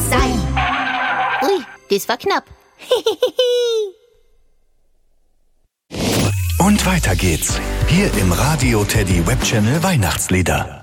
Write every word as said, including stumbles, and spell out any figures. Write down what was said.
sein. Ui, das war knapp. Und weiter geht's. Hier im Radio Teddy Webchannel Weihnachtslieder.